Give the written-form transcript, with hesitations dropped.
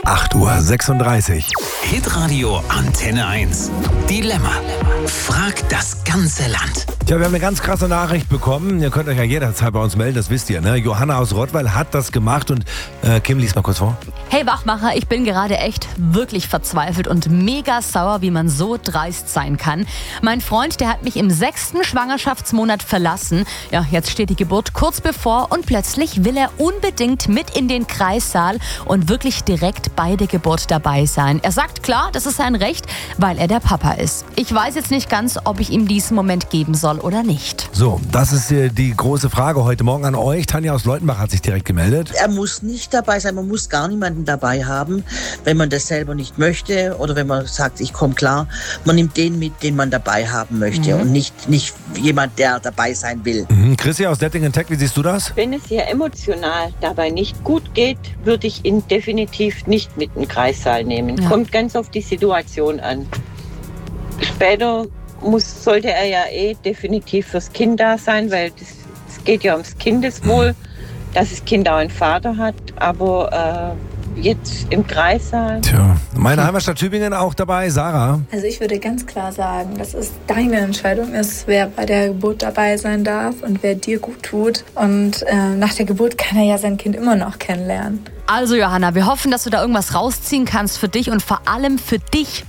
8:36 Uhr. Hitradio Antenne 1. Dilemma. Frag das ganze Land. Tja, wir haben eine ganz krasse Nachricht bekommen. Ihr könnt euch ja jederzeit bei uns melden, das wisst ihr, ne? Johanna aus Rottweil hat das gemacht und Kim, lies mal kurz vor. Hey Wachmacher, ich bin gerade echt wirklich verzweifelt und mega sauer, wie man so dreist sein kann. Mein Freund, der hat mich im 6. Schwangerschaftsmonat verlassen. Ja, jetzt steht die Geburt kurz bevor und plötzlich will er unbedingt mit in den Kreissaal und wirklich direkt bei der Geburt dabei sein. Er sagt klar, das ist sein Recht, weil er der Papa ist. Ich weiß jetzt nicht ganz, ob ich ihm diesen Moment geben soll oder nicht. So, das ist die große Frage heute Morgen an euch. Tanja aus Leutenbach hat sich direkt gemeldet. Er muss nicht dabei sein, man muss gar niemanden dabei haben, wenn man das selber nicht möchte oder wenn man sagt, ich komme klar. Man nimmt den mit, den man dabei haben möchte und nicht jemand, der dabei sein will. Chrissy aus Dettingen-Tech, wie siehst du das? Wenn es ihr emotional dabei nicht gut geht, würde ich ihn definitiv nicht mit in den Kreissaal nehmen. Ja. Kommt ganz auf die Situation an. Später sollte er ja definitiv fürs Kind da sein, weil es geht ja ums Kindeswohl, dass das Kind auch einen Vater hat. Aber jetzt im Kreissaal. Tja, meine Heimatstadt Tübingen auch dabei, Sarah. Also ich würde ganz klar sagen, dass es deine Entscheidung ist, wer bei der Geburt dabei sein darf und wer dir gut tut. Und nach der Geburt kann er ja sein Kind immer noch kennenlernen. Also Johanna, wir hoffen, dass du da irgendwas rausziehen kannst für dich und vor allem für dich